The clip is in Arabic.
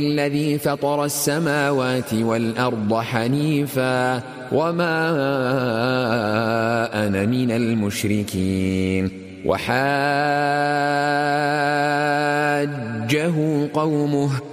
الذي فطر السماوات والأرض حنيفا وما أنا من المشركين. وحاجه قومه